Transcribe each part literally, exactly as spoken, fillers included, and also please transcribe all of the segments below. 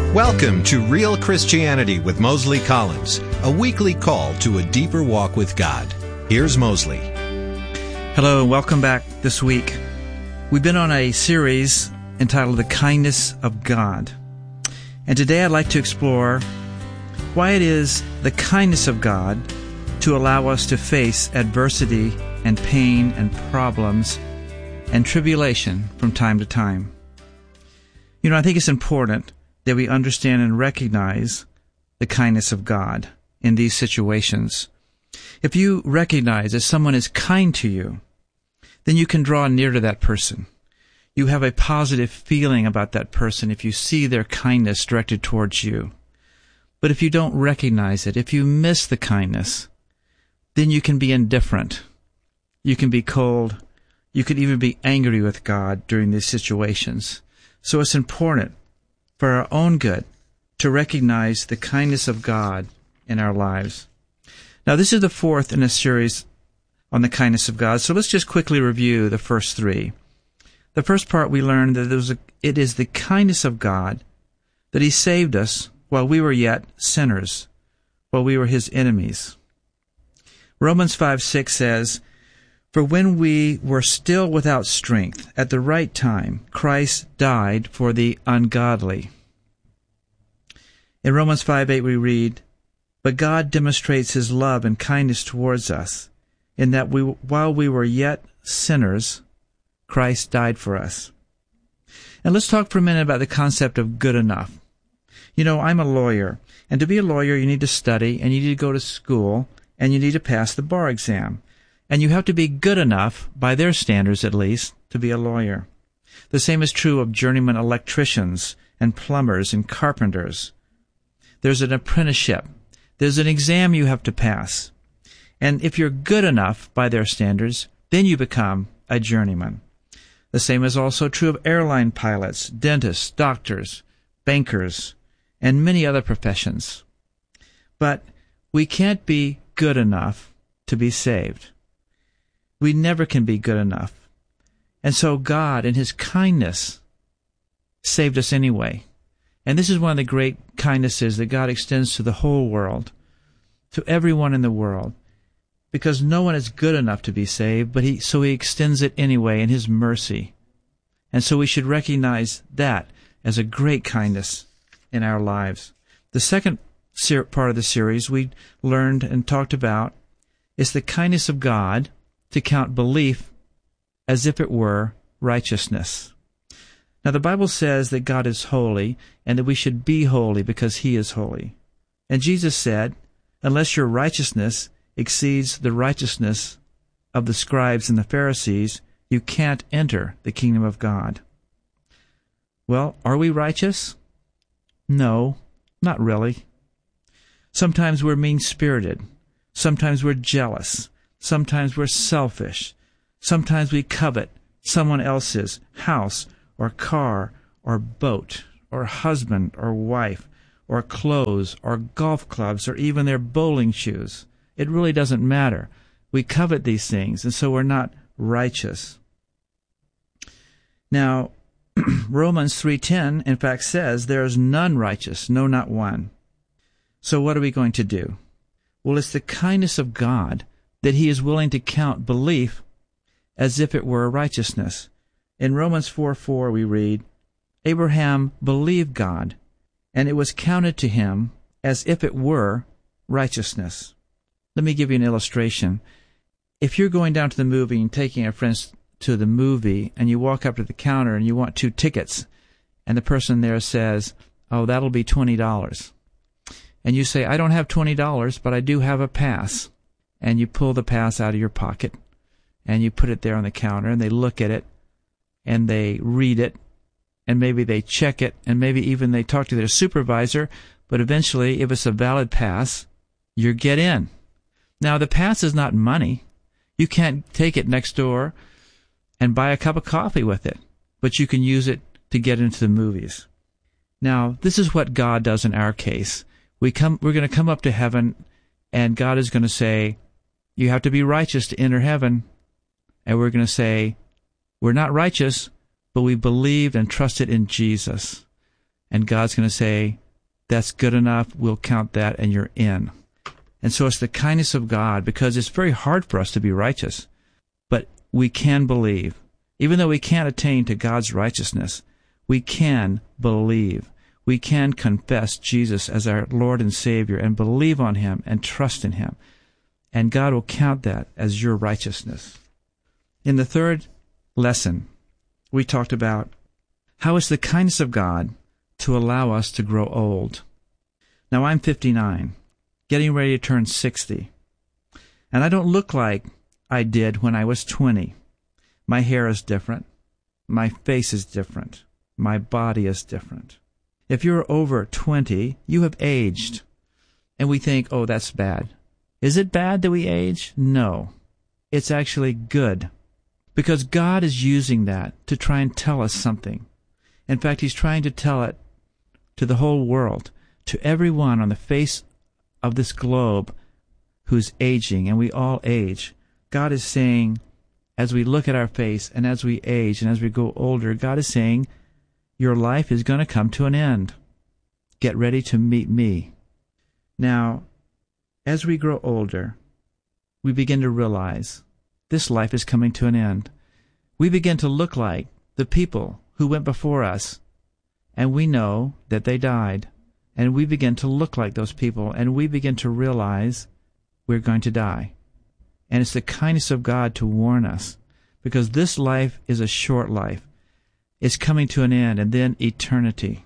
Welcome to Real Christianity with Mosley Collins, a weekly call to a deeper walk with God. Here's Mosley. Hello, and welcome back this week. We've been on a series entitled The Kindness of God. And today I'd like to explore why it is the kindness of God to allow us to face adversity and pain and problems and tribulation from time to time. You know, I think it's important that we understand and recognize the kindness of God in these situations. If you recognize that someone is kind to you, then you can draw near to that person. You have a positive feeling about that person if you see their kindness directed towards you. But if you don't recognize it, if you miss the kindness, then you can be indifferent. You can be cold. You could even be angry with God during these situations. So it's important for our own good to recognize the kindness of God in our lives. Now, this is the fourth in a series on the kindness of God, so let's just quickly review the first three. The first part, we learned that there was a, it is the kindness of God that He saved us while we were yet sinners, while we were His enemies. Romans five six says, "For when we were still without strength, at the right time, Christ died for the ungodly." In Romans five eight we read, "But God demonstrates His love and kindness towards us, in that we, while we were yet sinners, Christ died for us." And let's talk for a minute about the concept of good enough. You know, I'm a lawyer, and to be a lawyer you need to study, and you need to go to school, and you need to pass the bar exam. And you have to be good enough, by their standards at least, to be a lawyer. The same is true of journeyman electricians and plumbers and carpenters. There's an apprenticeship. There's an exam you have to pass. And if you're good enough by their standards, then you become a journeyman. The same is also true of airline pilots, dentists, doctors, bankers, and many other professions. But we can't be good enough to be saved. We never can be good enough. And so God, in His kindness, saved us anyway. And this is one of the great kindnesses that God extends to the whole world, to everyone in the world, because no one is good enough to be saved, but he so He extends it anyway in His mercy. And so we should recognize that as a great kindness in our lives. The second ser- part of the series we learned and talked about is the kindness of God to count belief as if it were righteousness. Now, the Bible says that God is holy and that we should be holy because He is holy. And Jesus said, unless your righteousness exceeds the righteousness of the scribes and the Pharisees, you can't enter the kingdom of God. Well, are we righteous? No, not really. Sometimes we're mean-spirited. Sometimes we're jealous. Sometimes we're selfish. Sometimes we covet someone else's house or car or boat or husband or wife or clothes or golf clubs or even their bowling shoes. It really doesn't matter. We covet these things, and so we're not righteous. Now, Romans three ten, in fact, says, "There is none righteous, no, not one." So what are we going to do? Well, it's the kindness of God that He is willing to count belief as if it were righteousness. In Romans four four we read, "Abraham believed God, and it was counted to him as if it were righteousness." Let me give you an illustration. If you're going down to the movie and taking a friend to the movie, and you walk up to the counter and you want two tickets, and the person there says, "Oh, that'll be twenty dollars. And you say, "I don't have twenty dollars, but I do have a pass." And you pull the pass out of your pocket, and you put it there on the counter, and they look at it, and they read it, and maybe they check it, and maybe even they talk to their supervisor, but eventually, if it's a valid pass, you get in. Now, the pass is not money. You can't take it next door and buy a cup of coffee with it, but you can use it to get into the movies. Now, this is what God does in our case. We come, we're going to come up to heaven, and God is going to say, "You have to be righteous to enter heaven." And we're going to say, "We're not righteous, but we believed and trusted in Jesus." And God's going to say, that's good enough, we'll count that, and you're in. And so it's the kindness of God, because it's very hard for us to be righteous. But we can believe. Even though we can't attain to God's righteousness, we can believe. We can confess Jesus as our Lord and Savior and believe on Him and trust in Him. And God will count that as your righteousness. In the third lesson, we talked about how it's the kindness of God to allow us to grow old. Now, I'm fifty-nine, getting ready to turn sixty. And I don't look like I did when I was twenty. My hair is different. My face is different. My body is different. If you're over twenty, you have aged. And we think, oh, that's bad. Is it bad that we age? No. It's actually good. Because God is using that to try and tell us something. In fact, He's trying to tell it to the whole world, to everyone on the face of this globe who's aging, and we all age. God is saying, as we look at our face and as we age and as we go older, God is saying, your life is going to come to an end. Get ready to meet me. Now, as we grow older, we begin to realize this life is coming to an end. We begin to look like the people who went before us, and we know that they died. And we begin to look like those people, and we begin to realize we're going to die. And it's the kindness of God to warn us, because this life is a short life. It's coming to an end, and then eternity.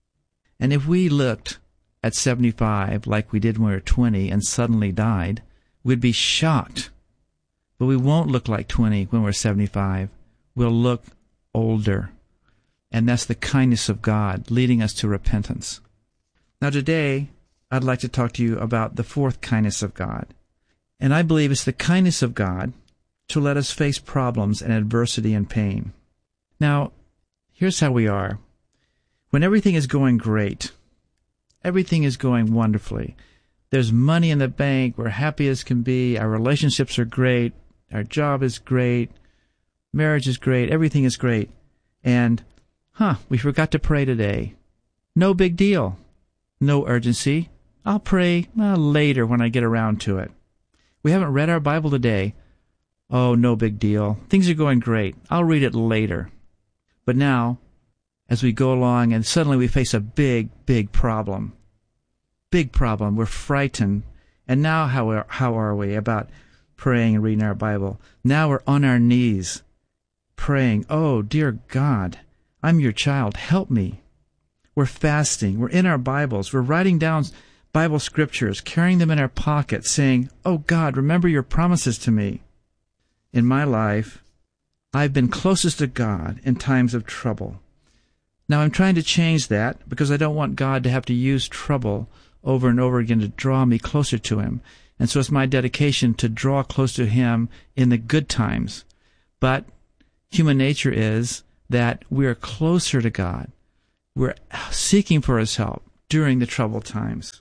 And if we looked at seventy-five like we did when we were twenty and suddenly died, we'd be shocked. But we won't look like twenty when we're seventy-five. We'll look older. And that's the kindness of God leading us to repentance. Now today, I'd like to talk to you about the fourth kindness of God. And I believe it's the kindness of God to let us face problems and adversity and pain. Now, here's how we are. When everything is going great, everything is going wonderfully, there's money in the bank, we're happy as can be, our relationships are great, our job is great, marriage is great, everything is great, and, huh, we forgot to pray today. No big deal. No urgency. I'll pray well, later when I get around to it. We haven't read our Bible today. Oh, no big deal. Things are going great. I'll read it later. But now, as we go along and suddenly we face a big, big problem. Big problem. We're frightened. And now how are, how are we about praying and reading our Bible? Now we're on our knees praying, oh, dear God, I'm your child. Help me. We're fasting. We're in our Bibles. We're writing down Bible scriptures, carrying them in our pockets, saying, oh, God, remember your promises to me. In my life, I've been closest to God in times of trouble. Now, I'm trying to change that because I don't want God to have to use trouble over and over again to draw me closer to Him. And so it's my dedication to draw close to Him in the good times. But human nature is that we are closer to God. We're seeking for His help during the troubled times.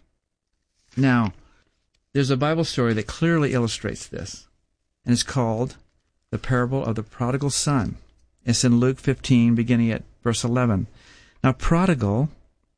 Now, there's a Bible story that clearly illustrates this, and it's called the parable of the prodigal son. It's in Luke fifteen, beginning at verse eleven. Now, prodigal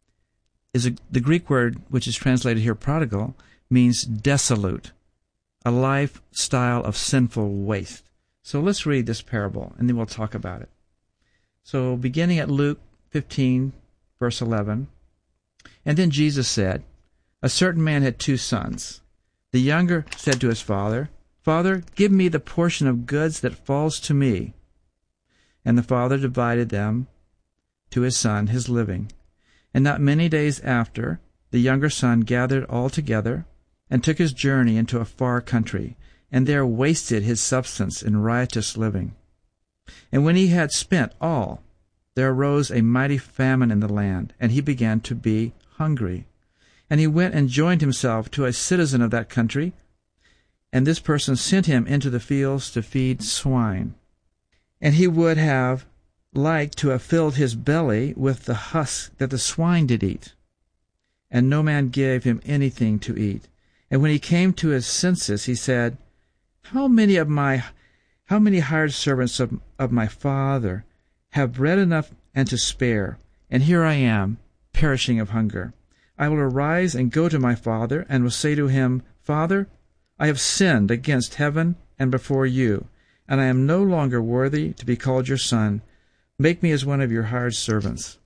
is a, the Greek word which is translated here, prodigal, means desolate, a lifestyle of sinful waste. So let's read this parable, and then we'll talk about it. So, beginning at Luke fifteen, verse eleven, and then Jesus said, a certain man had two sons. The younger said to his father, Father, give me the portion of goods that falls to me. And the father divided them to his son his living. And not many days after, the younger son gathered all together and took his journey into a far country, and there wasted his substance in riotous living. And when he had spent all, there arose a mighty famine in the land, and he began to be hungry. And he went and joined himself to a citizen of that country, and this person sent him into the fields to feed swine. And he would have liked to have filled his belly with the husk that the swine did eat. And no man gave him anything to eat. And when he came to his senses, he said, How many of my, how many hired servants of, of my father have bread enough and to spare, and here I am, perishing of hunger. I will arise and go to my father, and will say to him, Father, I have sinned against heaven and before you, and I am no longer worthy to be called your son. Make me as one of your hired servants.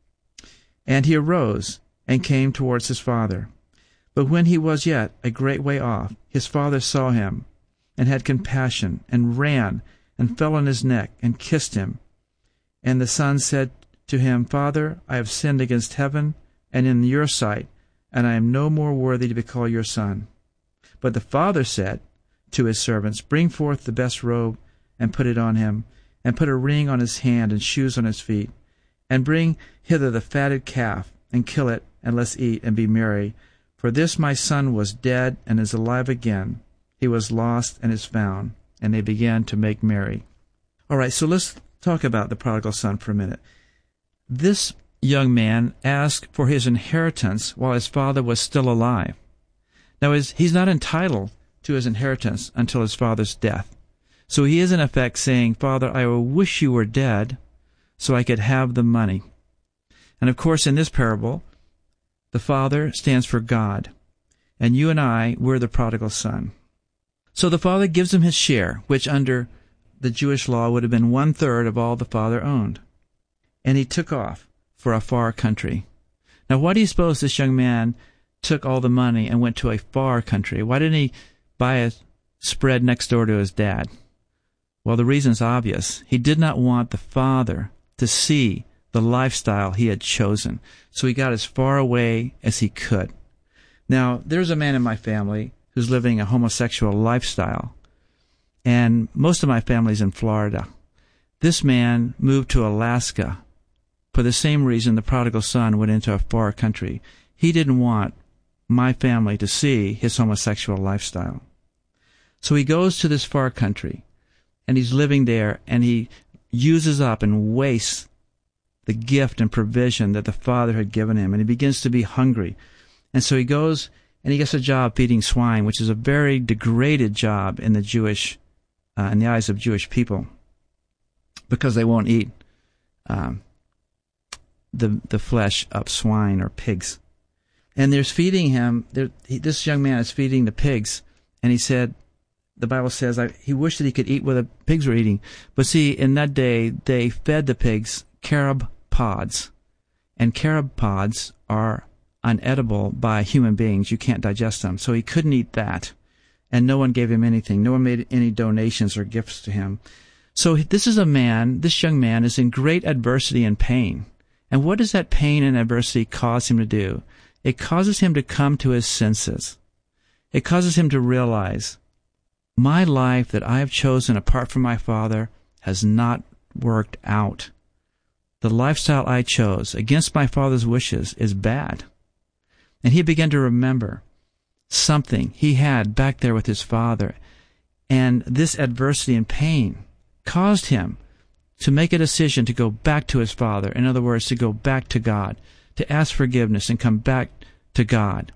And he arose and came towards his father. But when he was yet a great way off, his father saw him, and had compassion, and ran, and fell on his neck, and kissed him. And the son said to him, Father, I have sinned against heaven and in your sight, and I am no more worthy to be called your son. But the father said to his servants, Bring forth the best robe, and put it on him, and put a ring on his hand, and shoes on his feet. And bring hither the fatted calf, and kill it, and let's eat, and be merry. For this my son was dead, and is alive again. He was lost, and is found. And they began to make merry. All right, so let's talk about the prodigal son for a minute. This young man asked for his inheritance while his father was still alive. Now, he's not entitled to his inheritance until his father's death. So he is in effect saying, Father, I wish you were dead so I could have the money. And of course, in this parable, the Father stands for God. And you and I, we're the prodigal son. So the father gives him his share, which under the Jewish law would have been one-third of all the father owned. And he took off for a far country. Now, why do you suppose this young man took all the money and went to a far country? Why didn't he buy a spread next door to his dad? Well, the reason's obvious. He did not want the father to see the lifestyle he had chosen. So he got as far away as he could. Now, there's a man in my family who's living a homosexual lifestyle, and most of my family's in Florida. This man moved to Alaska for the same reason the prodigal son went into a far country. He didn't want my family to see his homosexual lifestyle. So he goes to this far country, and he's living there, and he uses up and wastes the gift and provision that the father had given him, and he begins to be hungry. And so he goes and he gets a job feeding swine, which is a very degraded job in the Jewish, uh, in the eyes of Jewish people, because they won't eat um, the the flesh of swine or pigs. And there's feeding him. There, he, this young man is feeding the pigs, and he said, the Bible says, I, he wished that he could eat what the pigs were eating. But see, in that day, they fed the pigs carob pods, and carob pods are unedible by human beings. You can't digest them. So he couldn't eat that, and no one gave him anything. No one made any donations or gifts to him. So this is a man, this young man is in great adversity and pain. And what does that pain and adversity cause him to do? It causes him to come to his senses. It causes him to realize, my life that I have chosen apart from my father has not worked out. The lifestyle I chose against my father's wishes is bad. And he began to remember something he had back there with his father. And this adversity and pain caused him to make a decision to go back to his father. In other words, to go back to God, to ask forgiveness and come back to God.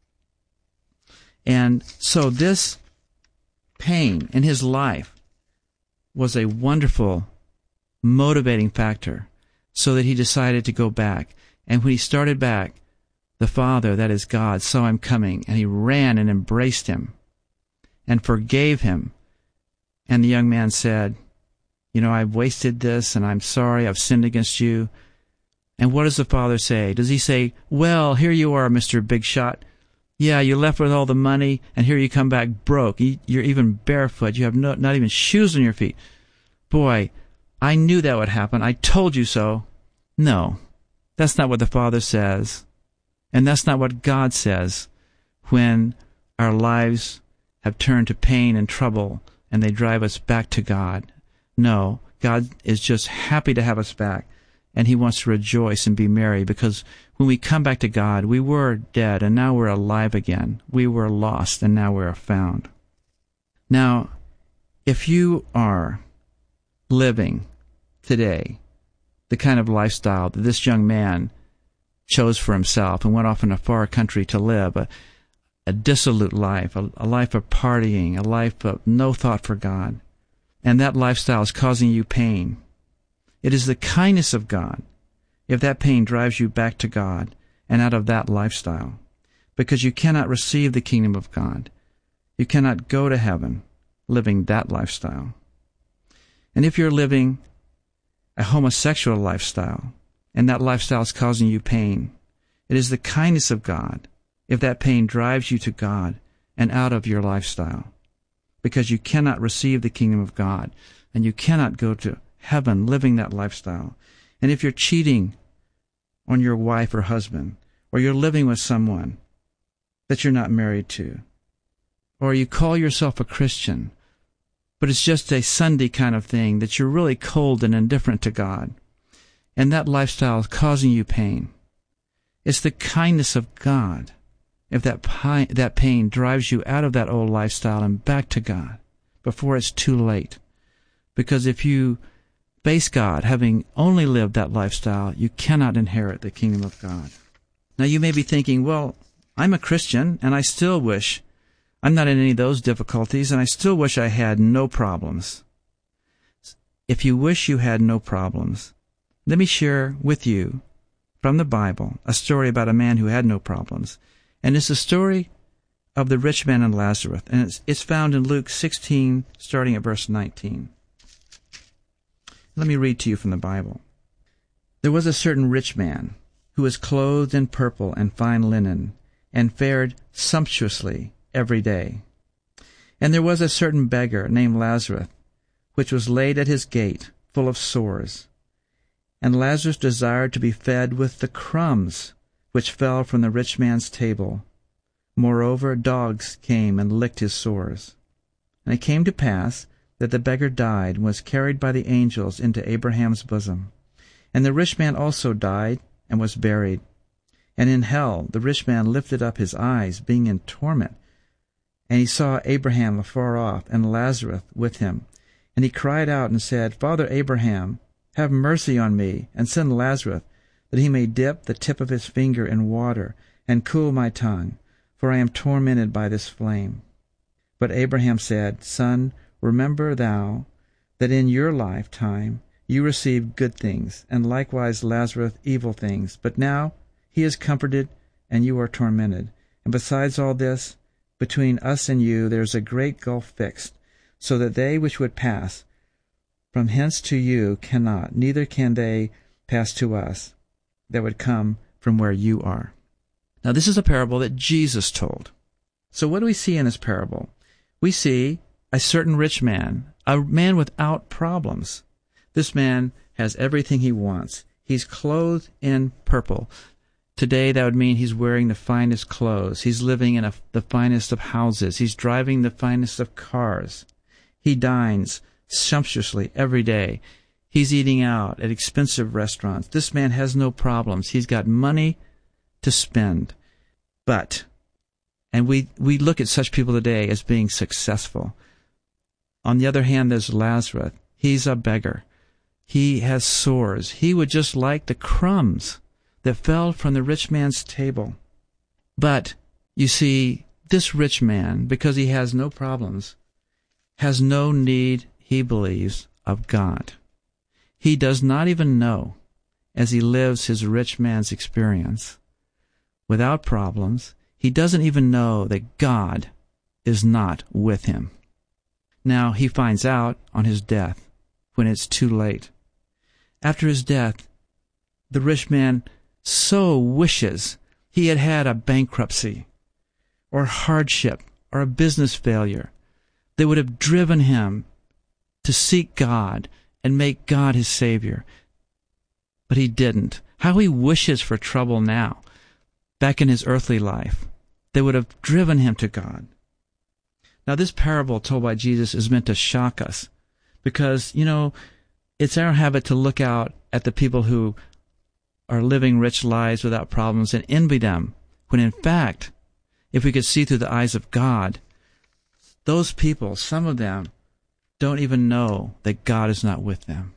And so this pain in his life was a wonderful motivating factor so that he decided to go back. And when he started back, the Father, that is God, saw him coming, and he ran and embraced him and forgave him. And the young man said, you know, I've wasted this, and I'm sorry, I've sinned against you. And what does the Father say? Does he say, well, here you are, Mister Big Shot. Yeah, you left with all the money, and here you come back broke. You're even barefoot. You have no, not even shoes on your feet. Boy, I knew that would happen. I told you so. No, that's not what the Father says. And that's not what God says when our lives have turned to pain and trouble and they drive us back to God. No, God is just happy to have us back, and he wants to rejoice and be merry, because when we come back to God, we were dead and now we're alive again. We were lost and now we are found. Now, if you are living today the kind of lifestyle that this young man chose for himself and went off in a far country to live, a, a dissolute life, a, a life of partying, a life of no thought for God, and that lifestyle is causing you pain, it is the kindness of God if that pain drives you back to God and out of that lifestyle, because you cannot receive the kingdom of God. You cannot go to heaven living that lifestyle. And if you're living a homosexual lifestyle, and that lifestyle is causing you pain, it is the kindness of God if that pain drives you to God and out of your lifestyle, because you cannot receive the kingdom of God, and you cannot go to heaven living that lifestyle. And if you're cheating on your wife or husband, or you're living with someone that you're not married to, or you call yourself a Christian, but it's just a Sunday kind of thing, that you're really cold and indifferent to God, and that lifestyle is causing you pain, it's the kindness of God if that pi- that pain drives you out of that old lifestyle and back to God before it's too late. Because if you face God having only lived that lifestyle, you cannot inherit the kingdom of God. Now you may be thinking, well, I'm a Christian, and I still wish I'm not in any of those difficulties, and I still wish I had no problems. If you wish you had no problems, let me share with you from the Bible a story about a man who had no problems. And it's the story of the rich man and Lazarus. And it's, it's found in Luke sixteen, starting at verse nineteen. Let me read to you from the Bible. There was a certain rich man who was clothed in purple and fine linen, and fared sumptuously every day. And there was a certain beggar named Lazarus, which was laid at his gate, full of sores. And Lazarus desired to be fed with the crumbs which fell from the rich man's table. Moreover, dogs came and licked his sores. And it came to pass that the beggar died and was carried by the angels into Abraham's bosom. And the rich man also died and was buried. And in hell the rich man lifted up his eyes, being in torment. And he saw Abraham afar off, and Lazarus with him. And he cried out and said, Father Abraham, have mercy on me, and send Lazarus, that he may dip the tip of his finger in water, and cool my tongue, for I am tormented by this flame. But Abraham said, Son, remember thou that in your lifetime you received good things, and likewise Lazarus evil things. But now he is comforted, and you are tormented. And besides all this, between us and you there is a great gulf fixed, so that they which would pass from hence to you cannot, neither can they pass to us that would come from where you are. Now this is a parable that Jesus told. So what do we see in this parable? We see a certain rich man, a man without problems. This man has everything he wants. He's clothed in purple. Today that would mean he's wearing the finest clothes. He's living in a, the finest of houses. He's driving the finest of cars. He dines sumptuously every day. He's eating out at expensive restaurants. This man has no problems. He's got money to spend. But, and we, we look at such people today as being successful. On the other hand, there's Lazarus. He's a beggar. He has sores. He would just like the crumbs that fell from the rich man's table. But, you see, this rich man, because he has no problems, has no need, he believes, of God. He does not even know, as he lives his rich man's experience, without problems, he doesn't even know that God is not with him. Now he finds out on his death, when it's too late. After his death, the rich man so wishes he had had a bankruptcy or hardship or a business failure that would have driven him to seek God and make God his Savior. But he didn't. How he wishes for trouble now, back in his earthly life, that would have driven him to God. Now this parable told by Jesus is meant to shock us, because, you know, it's our habit to look out at the people who are living rich lives without problems and envy them, when in fact, if we could see through the eyes of God, those people, some of them, don't even know that God is not with them.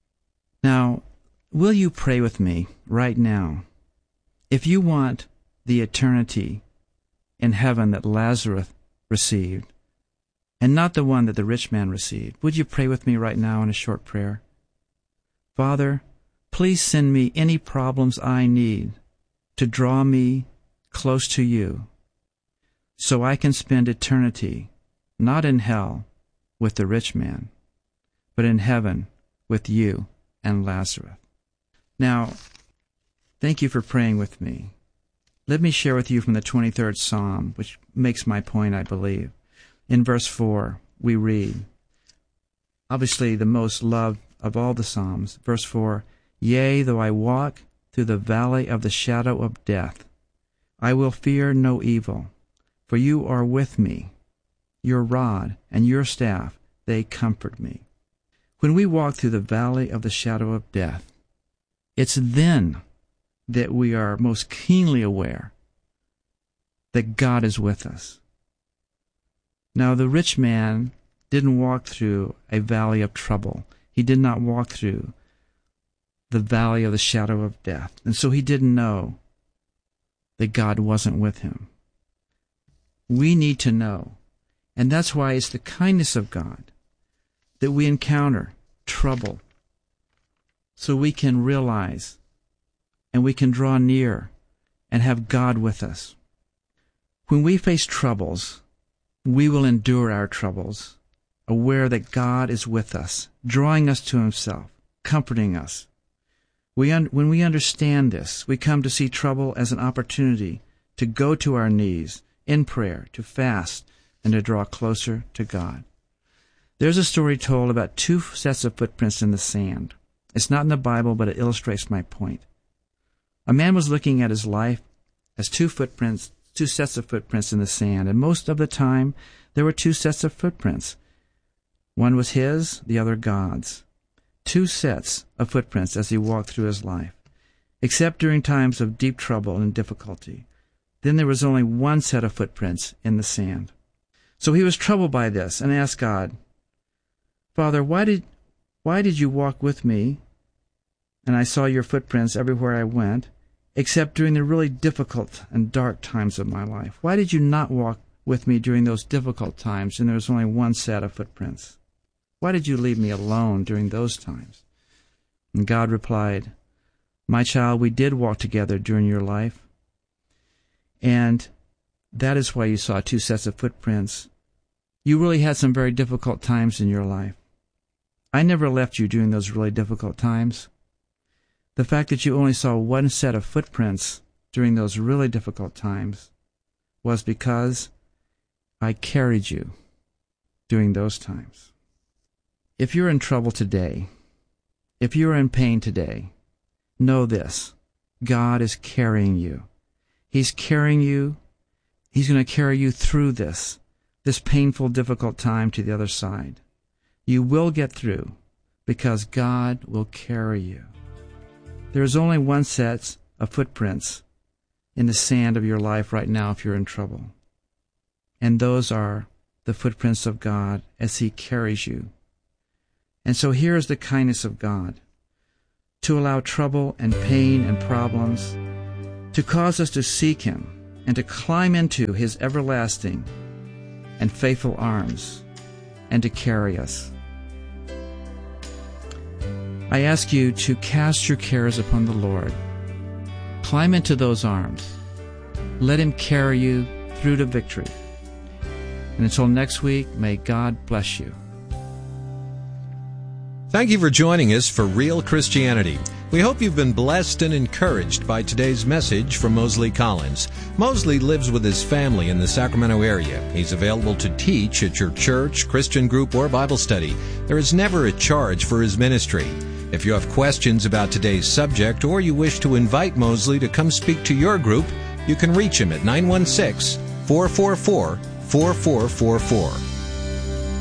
Now, will you pray with me right now? If you want the eternity in heaven that Lazarus received, and not the one that the rich man received, would you pray with me right now in a short prayer? Father, Please send me any problems I need to draw me close to you, so I can spend eternity not in hell with the rich man, but in heaven with you and Lazarus. Now, thank you for praying with me. Let me share with you from the twenty-third Psalm, which makes my point, I believe. In verse four, we read, obviously the most loved of all the Psalms, verse four, "Yea, though I walk through the valley of the shadow of death, I will fear no evil, for you are with me. Your rod and your staff, they comfort me." When we walk through the valley of the shadow of death, it's then that we are most keenly aware that God is with us. Now, the rich man didn't walk through a valley of trouble. He did not walk through the valley of the shadow of death. And so he didn't know that God wasn't with him. We need to know. And that's why it's the kindness of God that we encounter trouble, so we can realize and we can draw near and have God with us. When we face troubles, we will endure our troubles, aware that God is with us, drawing us to himself, comforting us. We un- when we understand this, we come to see trouble as an opportunity to go to our knees in prayer, to fast, and to draw closer to God. There's a story told about two sets of footprints in the sand. It's not in the Bible, but it illustrates my point. A man was looking at his life as two footprints, two sets of footprints in the sand, and most of the time there were two sets of footprints. One was his, the other God's. Two sets of footprints as he walked through his life, except during times of deep trouble and difficulty. Then there was only one set of footprints in the sand. So he was troubled by this and asked God, "Father, why did why did you walk with me, and I saw your footprints everywhere I went, except during the really difficult and dark times of my life? Why did you not walk with me during those difficult times, and there was only one set of footprints? Why did you leave me alone during those times?" And God replied, "My child, we did walk together during your life, and that is why you saw two sets of footprints. You really had some very difficult times in your life. I never left you during those really difficult times. The fact that you only saw one set of footprints during those really difficult times was because I carried you during those times." If you're in trouble today, if you're in pain today, know this: God is carrying you. He's carrying you. He's going to carry you through this, this painful, difficult time to the other side. You will get through because God will carry you. There is only one set of footprints in the sand of your life right now if you're in trouble. And those are the footprints of God as He carries you. And so here is the kindness of God, to allow trouble and pain and problems to cause us to seek Him and to climb into His everlasting and faithful arms and to carry us. I ask you to cast your cares upon the Lord. Climb into those arms. Let Him carry you through to victory. And until next week, may God bless you. Thank you for joining us for Real Christianity. We hope you've been blessed and encouraged by today's message from Mosley Collins. Mosley lives with his family in the Sacramento area. He's available to teach at your church, Christian group, or Bible study. There is never a charge for his ministry. If you have questions about today's subject or you wish to invite Mosley to come speak to your group, you can reach him at nine one six, four four four, four four four four.